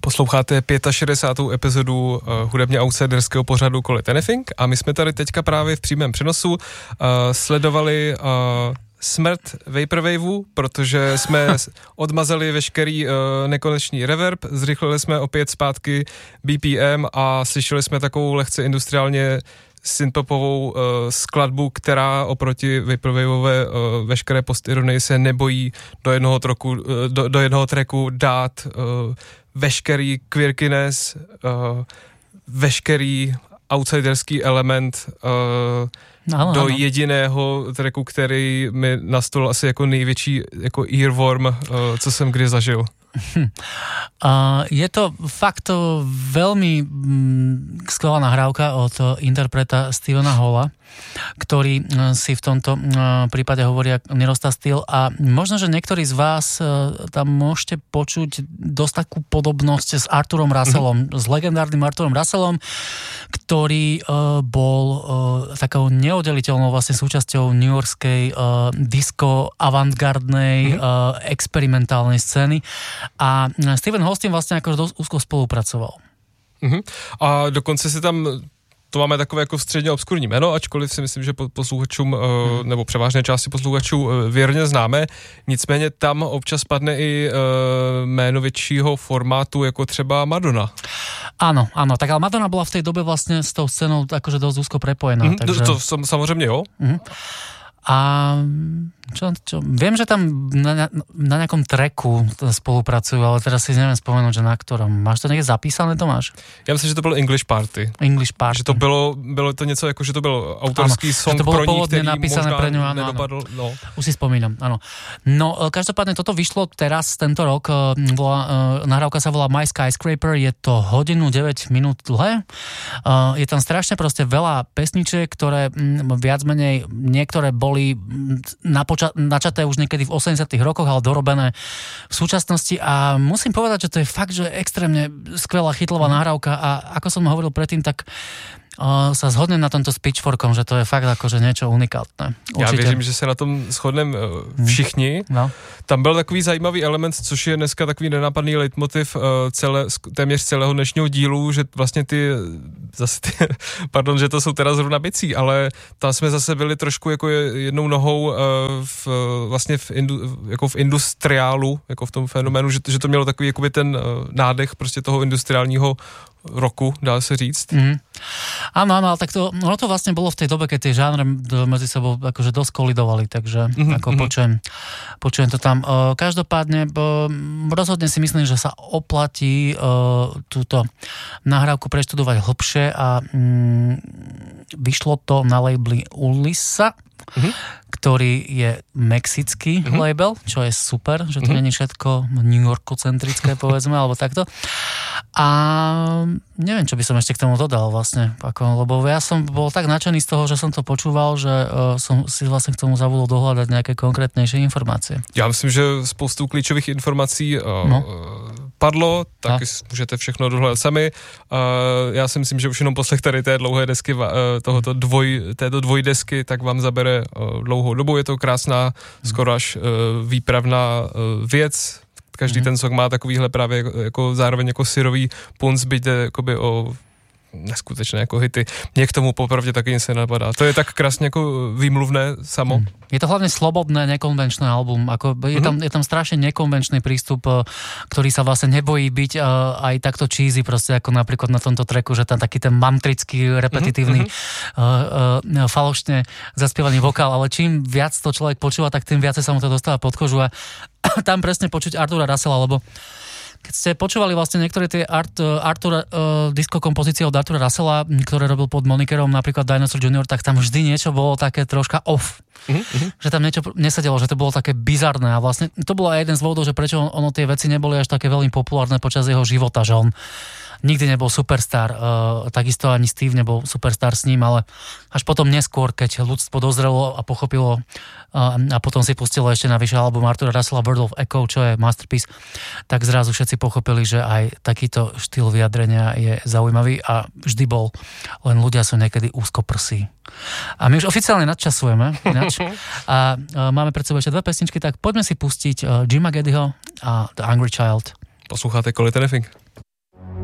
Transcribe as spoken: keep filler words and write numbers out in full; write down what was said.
Posloucháte šedesátou pátou epizodu uh, hudebně outsiderského pořadu Quality Anything a my jsme tady teďka právě v přímém přenosu uh, sledovali uh, smrt Vaporwaveu, protože jsme odmazali veškerý uh, nekonečný reverb, zrychlili jsme opět zpátky B P M a slyšeli jsme takovou lehce industriálně synthpopovou uh, skladbu, která oproti Vaporwaveové uh, veškeré postironii se nebojí do jednoho, troku, uh, do, do jednoho tracku dát uh, veškerý quirkiness, uh, veškerý outsiderský element uh, ano, do ano. jediného tracku, který mi nastolil asi jako největší jako earworm, uh, co jsem kdy zažil. Hm. Uh, je to fakt to veľmi mm, skvelá nahrávka od interpreta Stevena Halla, ktorý si v tomto prípade hovorí Nerostá styl a možno, že niektorí z vás tam môžete počuť dosť takú podobnosť s Arturom Russellom, mm-hmm. s legendárnym Arturom Russellom, ktorý bol takou neoddeliteľnou vlastne súčasťou newyorskej disco avantgardnej mm-hmm. experimentálnej scény a Steven Hall s tým vlastne ako dosť úzko spolupracoval. Mm-hmm. A dokonce si tam to máme takové jako středně obskurní jméno, ačkoliv si myslím, že posluchačům, hmm. nebo převážné části posluchačů věrně známe. Nicméně tam občas padne i jméno většího formátu, jako třeba Madonna. Áno, áno, tak ale Madonna bola v tej dobe vlastne s tou scénou akože dosť úzko prepojená. Hmm, takže... To, to samozřejmě jo. Hmm. A čo, čo, viem, že tam na, na nejakom tracku spolupracujú, ale teraz si neviem spomenúť, že na ktorom. Máš to niekde zapísané, Tomáš? Já myslím, že to bylo English Party. English Party. Že to bylo, bylo to něco jako, že to byl autorský ano, song to pro ní, který napísané možná pre ňu, áno, nedopadl. Áno. No. Už si spomínam, áno. No, každopádne toto vyšlo teraz, tento rok. Volá, nahrávka sa volá My Skyscraper, je to hodinu deväť minút dlhé. Je tam strašne proste veľa pesničiek, ktoré viac menej, niektoré boli napoča- načaté už niekedy v osemdesiatych rokoch, ale dorobené v súčasnosti a musím povedať, že to je fakt, že extrémne skvelá chytlová nahrávka a ako som hovoril predtým, tak uh, sa zhodnem na tomto s Pitchforkom, že to je fakt akože niečo unikátne. Určite. Já věřím, že se na tom shodneme uh, všichni. No. Tam byl takový zajímavý element, což je dneska takový nenápadný leitmotiv uh, celé, téměř celého dnešního dílu, že vlastně ty, zase ty, pardon, že to jsou teda zrovna bicí, ale tam jsme zase byli trošku jako jednou nohou uh, v, vlastně v, indu, jako v industriálu, jako v tom fenoménu, že, že to mělo takový jakoby ten uh, nádech prostě toho industriálního roku, dá se říct. Mm. Áno, áno, ale tak to, ono to vlastne bolo v tej dobe, keď tie žánre medzi sebou akože dosť kolidovali, takže mm-hmm. ako počujem, počujem to tam. Uh, každopádne, uh, rozhodne si myslím, že sa oplatí uh, túto nahrávku preštudovať hlbšie a um, vyšlo to na labeli Ulissa, mm-hmm. ktorý je mexický mm-hmm. label, čo je super, že to mm-hmm. nie je všetko New Yorko-centrické, povedzme, alebo takto. A neviem, čo by som ešte k tomu dodal vlastne, ako, lebo ja som bol tak nadšený z toho, že som to počúval, že uh, som si vlastne k tomu zabudol dohľadať nejaké konkrétnejšie informácie. Já myslím, že spoustu klíčových informací uh, no. padlo, tak můžete všechno dohledat sami. Uh, já si myslím, že už jenom poslech tady té dlouhé desky, uh, tohoto dvoj, této dvojdesky, tak vám zabere uh, dlouhou dobu. Je to krásná, skoro až uh, výpravná uh, věc. Každý mm. ten song má takovýhle právě jako, jako zároveň jako syrový punc, byť jde jakoby o neskutečné jako hity. Mně k tomu popravdě taky nic nenapadá. To je tak krásně jako výmluvné samo. Mm. Je to hlavne slobodné, nekonvenčné album. Ako je, mm-hmm. tam, je tam strašne nekonvenčný prístup, ktorý sa vlastne nebojí byť uh, aj takto cheesy, proste ako napríklad na tomto tracku, že tam taký ten mantrický, repetitívny, mm-hmm. uh, uh, falošne zaspievaný vokál, ale čím viac to človek počúva, tak tým viacej sa mu to dostáva pod kožu a tam presne počuť Artura Russella, lebo keď ste počúvali vlastne niektoré tie Art, Artura, uh, disco kompozície od Artura Russella, ktoré robil pod monikerom napríklad Dinosaur junior, tak tam vždy niečo bolo také troška off. Mm-hmm. Že tam niečo nesedelo, že to bolo také bizarné a vlastne to bolo aj jeden z dôvodov, že prečo ono tie veci neboli až také veľmi populárne počas jeho života, že on nikdy nebol superstar, uh, takisto ani Steve nebol superstar s ním, ale až potom neskôr, keď ľudstvo dozrelo a pochopilo uh, a potom si pustilo ešte navyše album Artura Russella World of Echo, čo je masterpiece, tak zrazu všetci pochopili, že aj takýto štýl vyjadrenia je zaujímavý a vždy bol, len ľudia sú niekedy úzkoprsí. A my už oficiálne nadčasujeme ináč, a uh, máme pred sebou ešte dve pesničky, tak poďme si pustiť uh, Jima Geddyho a The Angry Child. Posloucháte Quality Anything.